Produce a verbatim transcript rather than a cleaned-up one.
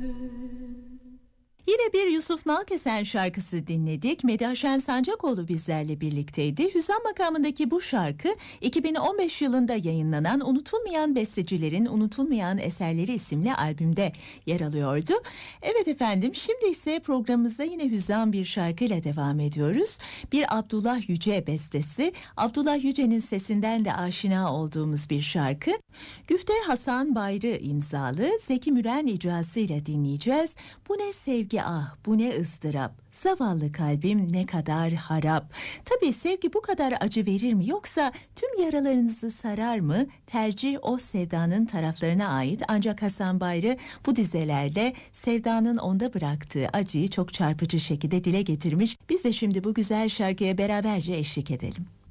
Yine bir Yusuf Nalkesen şarkısı dinledik. Medya Şen Sancakoğlu bizlerle birlikteydi. Hüzan makamındaki bu şarkı iki bin on beş yılında yayınlanan Unutulmayan Bestecilerin Unutulmayan Eserleri isimli albümde yer alıyordu. Evet efendim, şimdi ise programımızda yine hüzan bir şarkıyla devam ediyoruz. Bir Abdullah Yüce bestesi. Abdullah Yüce'nin sesinden de aşina olduğumuz bir şarkı. Güfte Hasan Bayrı imzalı, Zeki Müren icrasıyla dinleyeceğiz. Bu ne sevgi ah, bu ne ızdırap, zavallı kalbim ne kadar harap. Tabii sevgi bu kadar acı verir mi, yoksa tüm yaralarınızı sarar mı? Tercih o sevdanın taraflarına ait, ancak Hasan Bayrı bu dizelerle sevdanın onda bıraktığı acıyı çok çarpıcı şekilde dile getirmiş. Biz de şimdi bu güzel şarkıya beraberce eşlik edelim.